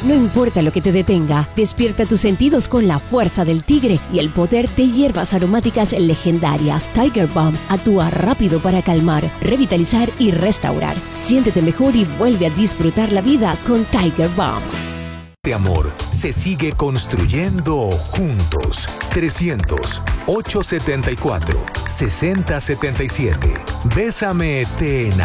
No importa lo que te detenga, despierta tus sentidos con la fuerza del tigre y el poder de hierbas aromáticas legendarias. Tiger Balm actúa rápido para calmar, revitalizar y restaurar. Siéntete mejor y vuelve a disfrutar la vida con Tiger Balm. De amor se sigue construyendo juntos. 300-874-6077. Bésame, te enamoro.